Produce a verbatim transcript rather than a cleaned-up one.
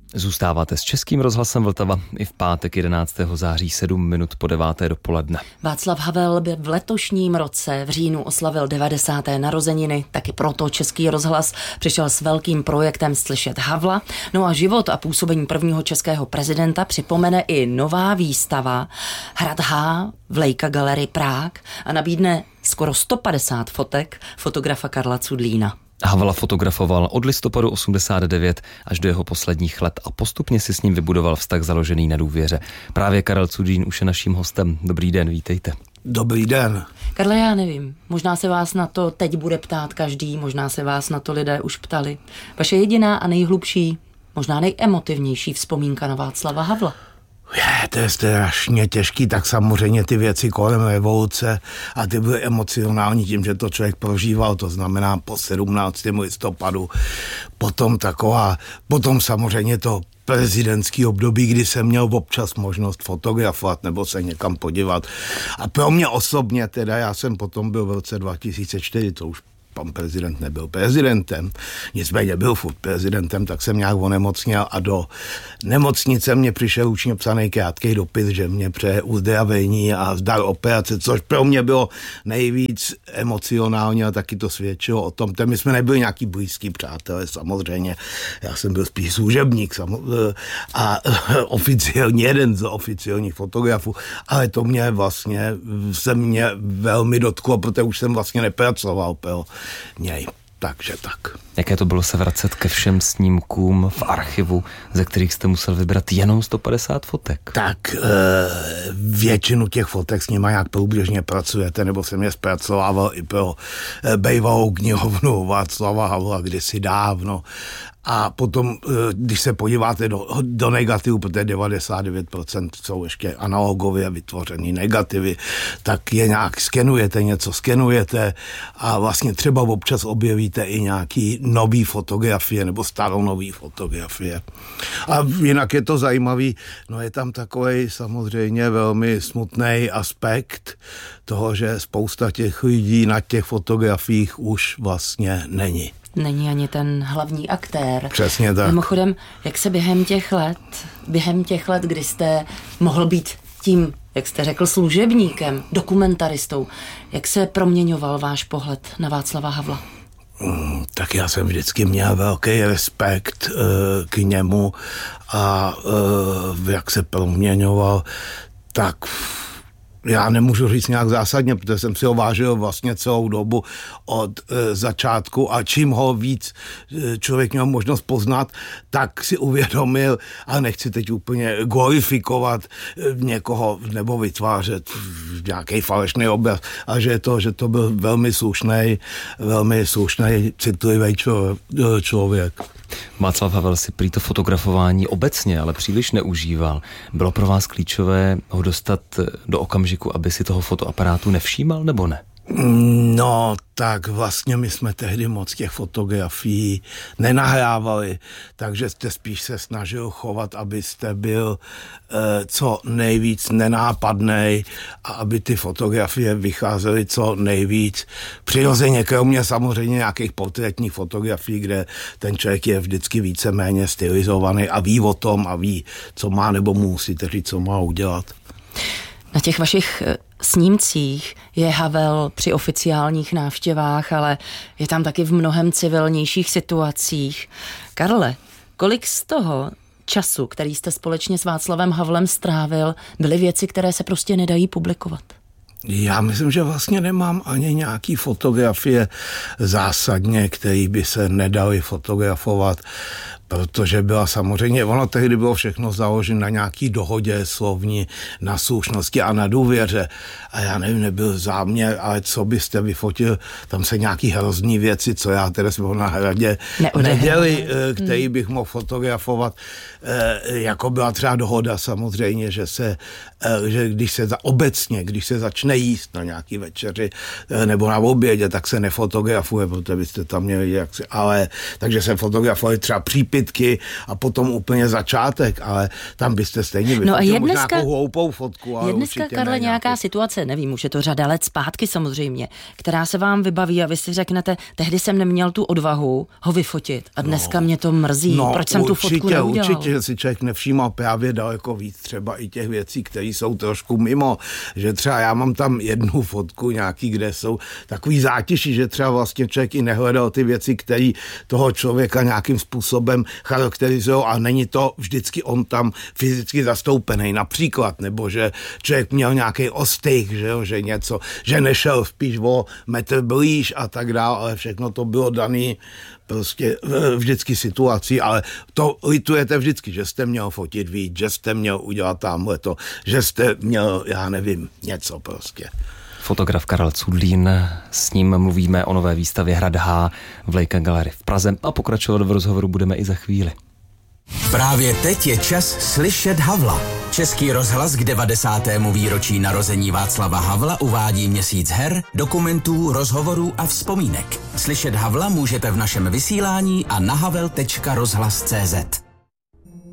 Zůstáváte s Českým rozhlasem Vltava i v pátek jedenáctého září sedm minut po deváté dopoledne. Václav Havel by v letošním roce v říjnu oslavil devadesáté narozeniny, taky proto Český rozhlas přišel s velkým projektem Slyšet Havla. No a život a působení prvního českého prezidenta připomene i nová výstava Hrad H v Leica Gallery Prague a nabídne skoro sto padesát fotek fotografa Karla Cudlína. Havla fotografoval od listopadu osmdesát devět až do jeho posledních let a postupně si s ním vybudoval vztah založený na důvěře. Právě Karel Cudlín už je naším hostem. Dobrý den, vítejte. Dobrý den. Karle, já nevím, možná se vás na to teď bude ptát každý, možná se vás na to lidé už ptali. Vaše jediná a nejhlubší, možná nejemotivnější vzpomínka na Václava Havla. Je, to je strašně těžký, tak samozřejmě ty věci kolem revoluce a ty byly emocionální tím, že to člověk prožíval, to znamená po sedmnáctého listopadu, potom taková, potom samozřejmě to prezidentský období, kdy jsem měl občas možnost fotografovat nebo se někam podívat. A pro mě osobně teda, já jsem potom byl v roce dva tisíce čtyři, to už pan prezident nebyl prezidentem, nicméně byl furt prezidentem, tak jsem nějak onemocněl a do nemocnice mě přišel učně psaný krátký dopis, že mě přeje uzdravení a zdar operace, což pro mě bylo nejvíc emocionálně a taky to svědčilo o tom. My jsme nebyli nějaký blízký přátelé, samozřejmě. Já jsem byl spíš služebník a oficiální, jeden z oficiálních fotografů, ale to mě vlastně se mě velmi dotklo, protože už jsem vlastně nepracoval pro něj. Takže tak. Jaké to bylo se vracet ke všem snímkům v archivu, ze kterých jste musel vybrat jenom sto padesát fotek? Tak e, většinu těch fotek s nima nějak průběžně pracujete, nebo jsem je zpracovával i pro e, bejvalou knihovnu Václava Havla kdysi dávno. A potom, když se podíváte do, do negativu, protože devadesát devět procent jsou ještě analogově vytvořený negativy, tak je nějak skenujete, něco skenujete a vlastně třeba občas objevíte i nějaký nový fotografie nebo staronový fotografie. A jinak je to zajímavý, no je tam takový samozřejmě velmi smutný aspekt toho, že spousta těch lidí na těch fotografiích už vlastně není. Není ani ten hlavní aktér. Přesně tak. Mimochodem, jak se během těch let, během těch let, kdy jste mohl být tím, jak jste řekl, služebníkem, dokumentaristou, jak se proměňoval váš pohled na Václava Havla? Mm, tak já jsem vždycky měl velký respekt uh, k němu a uh, jak se proměňoval, tak já nemůžu říct nějak zásadně, protože jsem si ho vážil vlastně celou dobu od e, začátku a čím ho víc e, člověk měl možnost poznat, tak si uvědomil, a nechci teď úplně glorifikovat e, někoho nebo vytvářet nějaký falešný obraz, a že to, že to byl velmi slušný, velmi slušný, citlivý člo, člověk. Václav Havel si prý to fotografování obecně, ale příliš neužíval. Bylo pro vás klíčové ho dostat do okamžiku, aby si toho fotoaparátu nevšímal, nebo ne? No, tak vlastně my jsme tehdy moc těch fotografií nenahrávali, takže jste spíš se snažil chovat, abyste byl e, co nejvíc nenápadnej a aby ty fotografie vycházely co nejvíc přirozeně, kromě samozřejmě nějakých portrétních fotografií, kde ten člověk je vždycky víceméně stylizovaný a ví o tom a ví, co má nebo musí, tedy co má udělat. Na těch vašich snímcích je Havel při oficiálních návštěvách, ale je tam taky v mnohem civilnějších situacích. Karle, kolik z toho času, který jste společně s Václavem Havlem strávil, byly věci, které se prostě nedají publikovat? Já myslím, že vlastně nemám ani nějaký fotografie zásadně, které by se nedaly fotografovat, protože byla samozřejmě, ono tehdy bylo všechno založeno na nějaký dohodě slovní, na slušnosti a na důvěře. A já nevím, nebyl záměr, ale co byste vyfotil, tam se nějaký hrozný věci, co já teda jsem na hradě neděli, který bych mohl fotografovat, jako byla třeba dohoda samozřejmě, že se, že když se za, obecně, když se začne jíst na nějaký večeři nebo na obědě, tak se nefotografuje, protože byste tam měli jak si, ale takže se fotografovali třeba přípis výpitky a potom úplně začátek, ale tam byste stejně vyfotil no a je možná dneska, nějakou hloupou fotku, ale je dneska, Karle, ne, nějaká nějakou... situace, nevím, už je to řada let zpátky samozřejmě, která se vám vybaví a vy si řeknete, tehdy jsem neměl tu odvahu ho vyfotit a dneska no, mě to mrzí, no, proč jsem určitě, tu fotku neudělal. Určitě, že si člověk nevšímal právě daleko víc třeba i těch věcí, které jsou trošku mimo, že třeba já mám tam jednu fotku nějaký, kde jsou takový zátěží, že třeba vlastně člověk i nehledal ty věci, které toho člověka nějakým způsobem charakterizují a není to vždycky on tam fyzicky zastoupený například, nebo že člověk měl nějaký ostych, že, jo, že něco, že nešel spíš o metr blíž a tak dále, ale všechno to bylo daný prostě vždycky situací, ale to litujete vždycky, že jste měl fotit víc, že jste měl udělat tamhle to, že jste měl, já nevím, něco prostě. Fotograf Karel Cudlín, s ním mluvíme o nové výstavě Hrad H v Leica Gallery v Praze a pokračovat v rozhovoru budeme i za chvíli. Právě teď je čas slyšet Havla. Český rozhlas k devadesátému výročí narození Václava Havla uvádí měsíc her, dokumentů, rozhovorů a vzpomínek. Slyšet Havla můžete v našem vysílání a na havel tečka rozhlas tečka cé zet.